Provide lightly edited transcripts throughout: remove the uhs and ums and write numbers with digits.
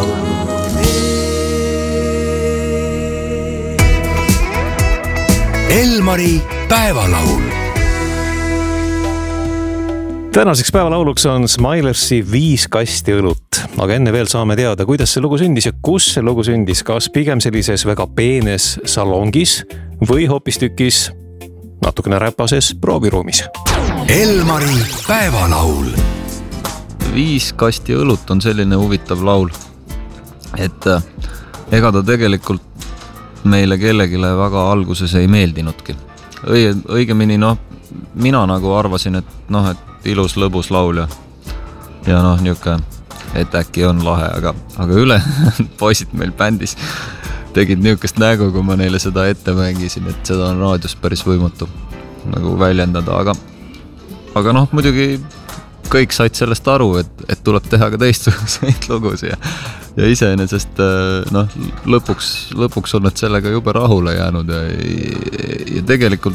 Elmari päevalaul. Tänaseks päevalauluks on Smilersi 5 kasti õlut. Aga enne veel saame teada, kuidas see lugu sündis ja kus see lugu sündis. Kas pigem sellises väga peenes salongis või hoopistükis natukene räpases prooviruumis. Elmari päevalaul. 5 kasti õlut on selline huvitav laul, et ega ta tegelikult meile kellegile väga alguses ei meeldinudki. Õigemini, mina nagu arvasin, et ilus lõbus laul ja niuke, et äkki on lahe, aga üle poisid meil bändis tegid niukest nägu, kui ma neile seda ette mängisin, et seda on raadios päris võimatu nagu väljendada, aga muidugi kõik said sellest aru, et tuleb teha ka teistsuguseid lugusi ja iseenesest lõpuks on nad sellega jube rahule jäänud ja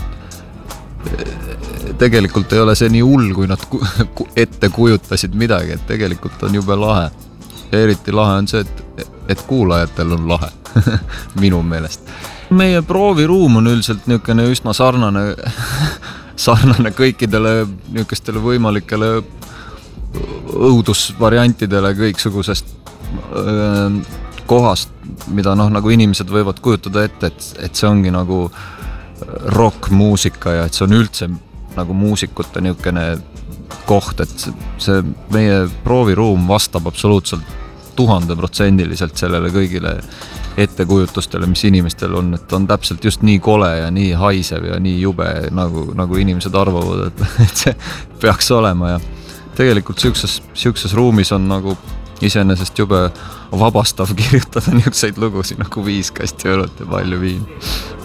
tegelikult ei ole see nii hull, kui nad ette kujutasid midagi, et tegelikult on jube lahe. Ja eriti lahe on see, et kuulajatel on lahe, minu meelest. Meie prooviruum on üldiselt niisugune üsna sarnane kõikidele niisugustele võimalikele õudusvariantidele kõiksugusest kohast, mida nagu inimesed võivad kujutada ette, et see ongi nagu rock-muusika ja et see on üldse nagu muusikute niisugune koht, et see meie prooviruum vastab absoluutselt 1000% sellele kõigile ettekujutustele, mis inimestel on, et on täpselt just nii kole ja nii haisev ja nii jube, nagu inimesed arvavad, et see peaks olema ja tegelikult siukses ruumis on nagu iseenesest jube vabastav kirjutada niisuguseid lugusid nagu 5 kasti õlut ja palju viin.